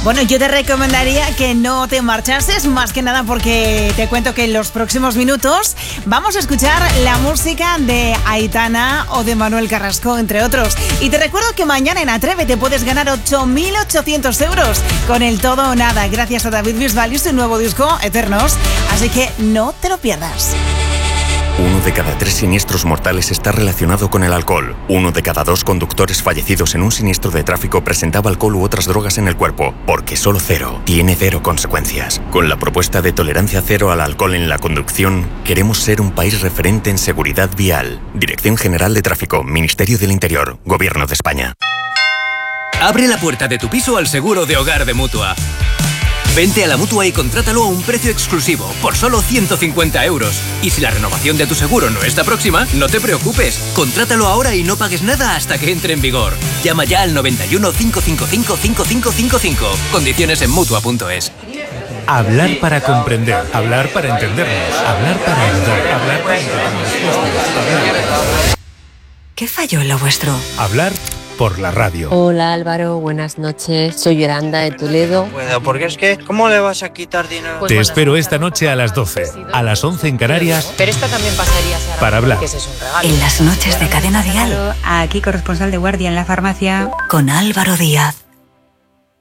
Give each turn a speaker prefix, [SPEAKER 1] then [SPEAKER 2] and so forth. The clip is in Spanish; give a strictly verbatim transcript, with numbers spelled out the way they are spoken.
[SPEAKER 1] Bueno, yo te recomendaría que no te marchases, más que nada porque te cuento que en los próximos minutos vamos a escuchar la música de Aitana o de Manuel Carrasco, entre otros. Y te recuerdo que mañana en Atrévete puedes ganar ocho mil ochocientos euros con el todo o nada, gracias a David Bisbal y su nuevo disco, Eternos. Así que no te lo pierdas.
[SPEAKER 2] Uno de cada tres siniestros mortales está relacionado con el alcohol. Uno de cada dos conductores fallecidos en un siniestro de tráfico presentaba alcohol u otras drogas en el cuerpo, porque solo cero tiene cero consecuencias. Con la propuesta de tolerancia cero al alcohol en la conducción, queremos ser un país referente en seguridad vial. Dirección General de Tráfico, Ministerio del Interior, Gobierno de España.
[SPEAKER 3] Abre la puerta de tu piso al seguro de hogar de Mutua. Vente a la Mutua y contrátalo a un precio exclusivo, por solo ciento cincuenta euros. Y si la renovación de tu seguro no está próxima, no te preocupes. Contrátalo ahora y no pagues nada hasta que entre en vigor. Llama ya al noventa y uno, cinco cinco cinco, cinco cinco cinco cinco. Condiciones en Mutua punto es.
[SPEAKER 4] Hablar para comprender, hablar para entendernos, hablar para ayudar, hablar para entendernos.
[SPEAKER 5] ¿Qué falló en lo vuestro?
[SPEAKER 4] Hablar por la radio.
[SPEAKER 6] Hola Álvaro, buenas noches. Soy Yolanda de Toledo.
[SPEAKER 7] Bueno, porque es que, ¿cómo le vas a quitar dinero?
[SPEAKER 4] Te espero esta noche a las doce, a las once en Canarias.
[SPEAKER 6] Pero esta también pasaría, Sara,
[SPEAKER 4] para hablar.
[SPEAKER 6] Que ese es un regalo.
[SPEAKER 5] En las noches de Cadena Dial.
[SPEAKER 8] Aquí corresponsal de guardia en la farmacia.
[SPEAKER 5] Con Álvaro Díaz.